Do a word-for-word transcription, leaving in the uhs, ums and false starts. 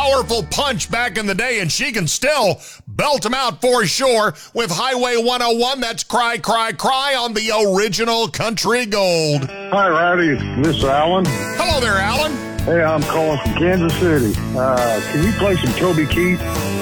powerful punch back in the day, and she can still belt them out for sure with Highway one oh one. That's Cry, Cry, Cry on the original Country Gold. Hi, Rowdy. This is Alan. Hello there, Alan. Hey, I'm calling from Kansas City. Uh, can you play some Toby Keith?